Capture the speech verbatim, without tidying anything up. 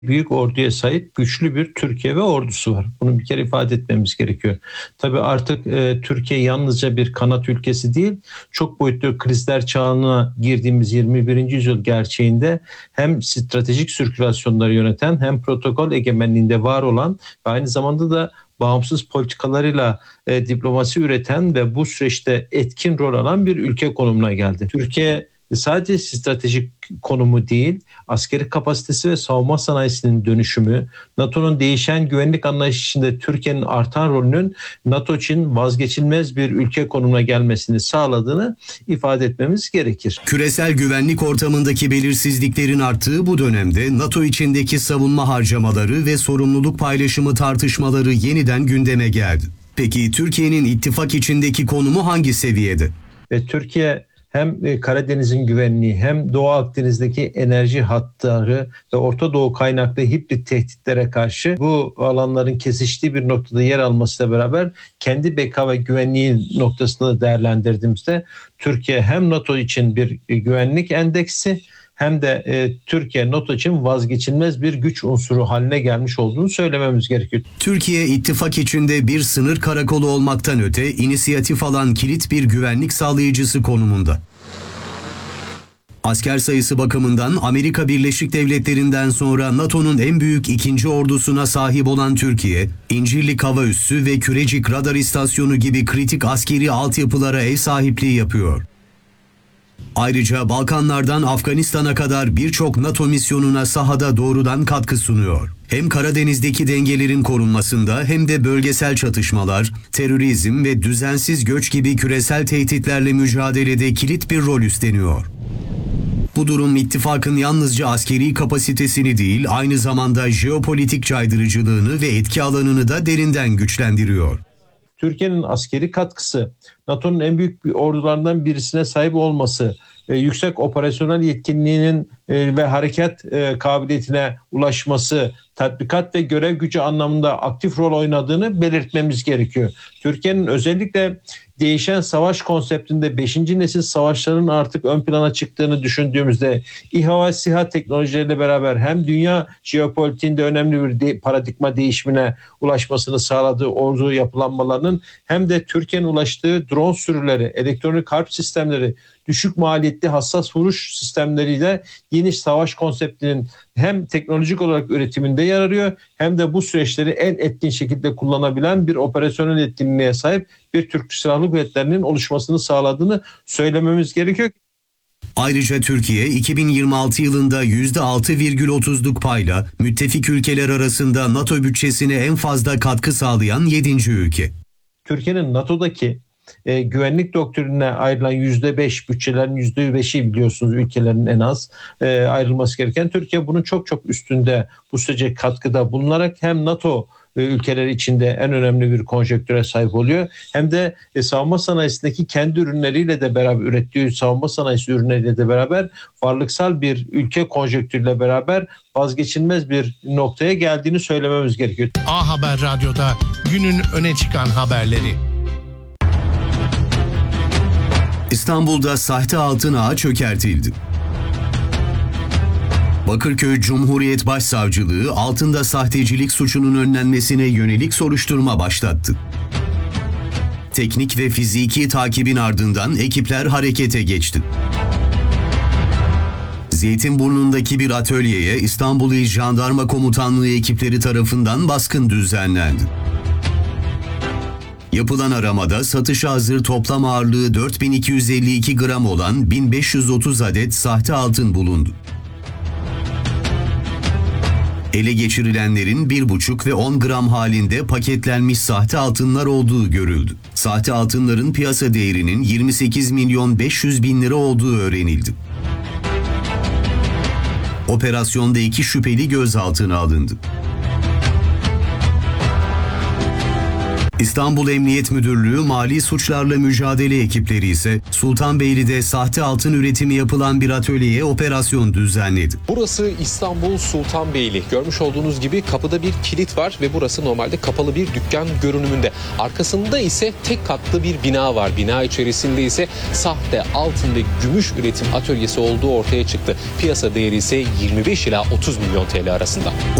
büyük orduya sahip güçlü bir Türkiye ve ordusu var. Bunu bir kere ifade etmemiz gerekiyor. Tabii artık e, Türkiye yalnızca bir kanat ülkesi değil, çok boyutlu krizler çağına girdiğimiz yirmi birinci yüzyıl gerçeğinde hem stratejik sirkülasyonları yöneten hem protokol egemenliğinde var olan ve aynı zamanda da bağımsız politikalarıyla e, diplomasi üreten ve bu süreçte etkin rol alan bir ülke konumuna geldi. Türkiye sadece stratejik konumu değil, askeri kapasitesi ve savunma sanayisinin dönüşümü, NATO'nun değişen güvenlik anlayışı içinde Türkiye'nin artan rolünün NATO için vazgeçilmez bir ülke konumuna gelmesini sağladığını ifade etmemiz gerekir. Küresel güvenlik ortamındaki belirsizliklerin arttığı bu dönemde NATO içindeki savunma harcamaları ve sorumluluk paylaşımı tartışmaları yeniden gündeme geldi. Peki Türkiye'nin ittifak içindeki konumu hangi seviyede? Ve Türkiye hem Karadeniz'in güvenliği hem Doğu Akdeniz'deki enerji hatları ve Orta Doğu kaynaklı hibrit tehditlere karşı bu alanların kesiştiği bir noktada yer almasıyla beraber kendi beka ve güvenliği noktasını değerlendirdiğimizde Türkiye hem NATO için bir güvenlik endeksi hem de e, Türkiye NATO için vazgeçilmez bir güç unsuru haline gelmiş olduğunu söylememiz gerekiyor. Türkiye ittifak içinde bir sınır karakolu olmaktan öte inisiyatif alan kilit bir güvenlik sağlayıcısı konumunda. Asker sayısı bakımından Amerika Birleşik Devletleri'nden sonra NATO'nun en büyük ikinci ordusuna sahip olan Türkiye, İncirlik Hava Üssü ve Kürecik Radar İstasyonu gibi kritik askeri altyapılara ev sahipliği yapıyor. Ayrıca Balkanlardan Afganistan'a kadar birçok NATO misyonuna sahada doğrudan katkı sunuyor. Hem Karadeniz'deki dengelerin korunmasında hem de bölgesel çatışmalar, terörizm ve düzensiz göç gibi küresel tehditlerle mücadelede kilit bir rol üstleniyor. Bu durum ittifakın yalnızca askeri kapasitesini değil, aynı zamanda jeopolitik caydırıcılığını ve etki alanını da derinden güçlendiriyor. Türkiye'nin askeri katkısı, NATO'nun en büyük ordularından birisine sahip olması, e, yüksek operasyonel yetkinliğinin e, ve hareket e, kabiliyetine ulaşması, tatbikat ve görev gücü anlamında aktif rol oynadığını belirtmemiz gerekiyor. Türkiye'nin özellikle değişen savaş konseptinde beşinci nesil savaşların artık ön plana çıktığını düşündüğümüzde İHA ve SİHA teknolojileriyle beraber hem dünya jeopolitiğinde önemli bir de, paradigma değişimine ulaşmasını sağladığı ordu yapılanmalarının hem de Türkiye'nin ulaştığı drone sürüleri, elektronik harp sistemleri, düşük maliyetli hassas vuruş sistemleriyle yeni savaş konseptinin hem teknolojik olarak üretiminde yer arıyor hem de bu süreçleri en etkin şekilde kullanabilen bir operasyonel etkinliğe sahip bir Türk Silahlı Kuvvetleri'nin oluşmasını sağladığını söylememiz gerekiyor. Ayrıca Türkiye iki bin yirmi altı yılında yüzde altı virgül otuzluk payla müttefik ülkeler arasında NATO bütçesine en fazla katkı sağlayan yedinci ülke. Türkiye'nin NATO'daki E, güvenlik doktrinine ayrılan yüzde beş bütçelerin yüzde beşi biliyorsunuz ülkelerin en az e, ayrılması gereken. Türkiye bunun çok çok üstünde bu sürece katkıda bulunarak hem NATO e, ülkeleri içinde en önemli bir konjektüre sahip oluyor. Hem de e, savunma sanayisindeki kendi ürünleriyle de beraber ürettiği savunma sanayisi ürünleriyle de beraber varlıksal bir ülke konjektürüyle beraber vazgeçilmez bir noktaya geldiğini söylememiz gerekiyor. A Haber Radyo'da günün öne çıkan haberleri. İstanbul'da sahte altın ağı çökertildi. Bakırköy Cumhuriyet Başsavcılığı altında sahtecilik suçunun önlenmesine yönelik soruşturma başlattı. Teknik ve fiziki takibin ardından ekipler harekete geçti. Zeytinburnu'ndaki bir atölyeye İstanbul İl Jandarma Komutanlığı ekipleri tarafından baskın düzenlendi. Yapılan aramada satışa hazır toplam ağırlığı dört bin iki yüz elli iki gram olan bin beş yüz otuz adet sahte altın bulundu. Ele geçirilenlerin bir buçuk ve on gram halinde paketlenmiş sahte altınlar olduğu görüldü. Sahte altınların piyasa değerinin yirmi sekiz milyon beş yüz bin lira olduğu öğrenildi. Operasyonda iki şüpheli gözaltına alındı. İstanbul Emniyet Müdürlüğü Mali Suçlarla Mücadele ekipleri ise Sultanbeyli'de sahte altın üretimi yapılan bir atölyeye operasyon düzenledi. Burası İstanbul Sultanbeyli. Görmüş olduğunuz gibi kapıda bir kilit var ve burası normalde kapalı bir dükkan görünümünde. Arkasında ise tek katlı bir bina var. Bina içerisinde ise sahte altın ve gümüş üretim atölyesi olduğu ortaya çıktı. Piyasa değeri ise yirmi beş ila otuz milyon T L arasında.